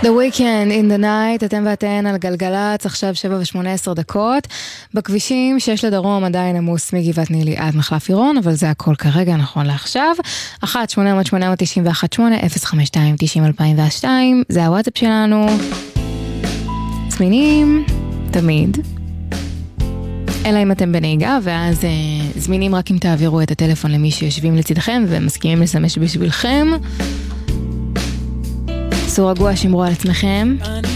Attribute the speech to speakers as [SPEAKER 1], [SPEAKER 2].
[SPEAKER 1] The Weekend in the Night, אתם ואתן על גלגלץ, עכשיו 7:18. בכבישים 6 לדרום עדיין עמוס מגבעת נילי עד מחלף עירון, אבל זה הכל כרגע נכון לעכשיו. 1-800-891-8 052-90-2002, זה הוואטסאפ שלנו. זמינים תמיד, אלא אם אתם בנהיגה, ואז זמינים רק אם תעבירו את הטלפון למי שיושבים לצדכם ומסכימים לשמש בשבילכם. סעו רגוע, שמרו על עצמכם.